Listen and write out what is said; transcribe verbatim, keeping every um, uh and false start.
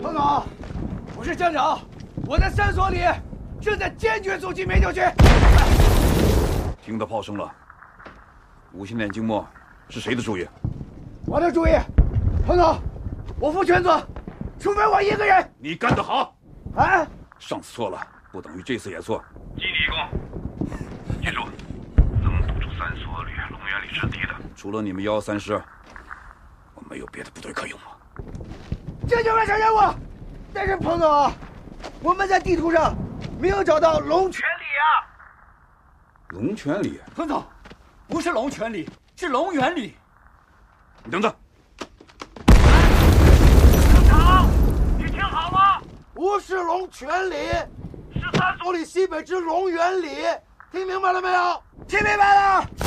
彭总，我是乡长，我在山所里正在坚决阻击美酒局。 听到炮声了，无线电静默是谁的主意？ 我的主意。彭总，我负全责，除非我一个人。 你干得好！ 啊！ 上次错了，不等于这次也错。 基地一共，记住，能堵住三所里、龙源里阵地的， 除了你们幺三师，我没有别的部队可用了。 这就完成任务。但是彭总，我们在地图上没有找到龙泉里啊。 龙泉里？ 彭总，不是龙泉里，是龙源里。 你等等。 乡长，你听好了， 不是龙泉里， 是三所所里西北之龙源里，听明白了没有？听明白了。